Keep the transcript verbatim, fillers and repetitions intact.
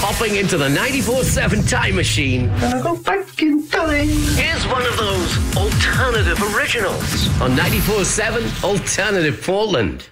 Hopping into the ninety-four seven time machine. Gonna go back in time. Here's one of those alternative originals on ninety-four seven Alternative Portland.